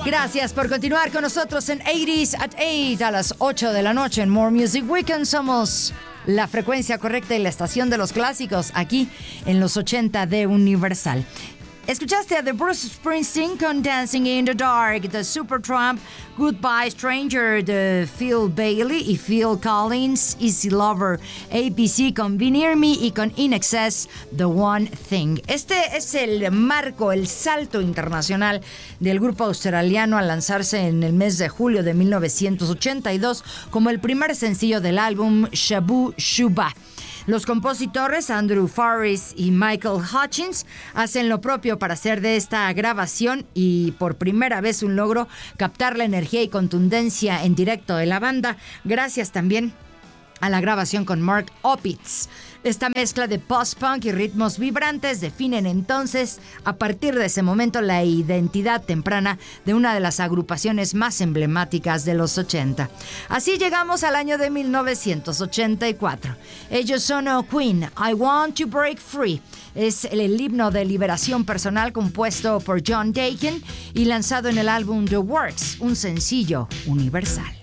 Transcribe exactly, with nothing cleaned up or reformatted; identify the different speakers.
Speaker 1: Gracias por continuar con nosotros en ochenta at ocho a las ocho de la noche en More Music Weekend. Somos la frecuencia correcta y la estación de los clásicos aquí en los ochenta de Universal. Escuchaste a The Bruce Springsteen con Dancing in the Dark, The Supertramp, Goodbye Stranger de Phil Bailey y Phil Collins, Easy Lover, A B C con Be Near Me y con In Excess, The One Thing. Este es el marco, el salto internacional del grupo australiano al lanzarse en el mes de julio de mil novecientos ochenta y dos como el primer sencillo del álbum Shabu Shuba. Los compositores Andrew Farris y Michael Hutchins hacen lo propio para hacer de esta grabación y por primera vez un logro captar la energía y contundencia en directo de la banda, gracias también a la grabación con Mark Opitz. Esta mezcla de post-punk y ritmos vibrantes definen entonces, a partir de ese momento, la identidad temprana de una de las agrupaciones más emblemáticas de los ochenta. Así llegamos al año de mil novecientos ochenta y cuatro. Ellos son Queen, I Want to Break Free. Es el, el himno de liberación personal compuesto por John Deacon y lanzado en el álbum The Works, un sencillo universal.